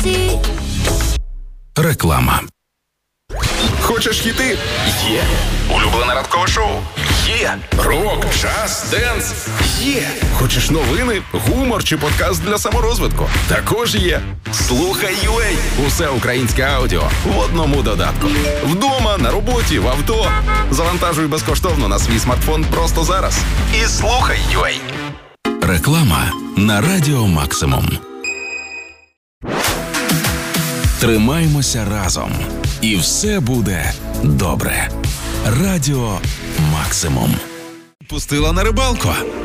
всі. Реклама. Хочеш хіти? Є. Улюблене ранкове шоу? Є. Рок, джаз, денс? Є. Хочеш новини, гумор чи подкаст для саморозвитку? Також є. Слухай UA. Усе українське аудіо в одному додатку. Вдома, на роботі, в авто. Завантажуй безкоштовно на свій смартфон просто зараз. І слухай UA. Реклама на Радіо Максимум. Тримаймося разом. І все буде добре. Радіо Максимум. Пустила на рибалку.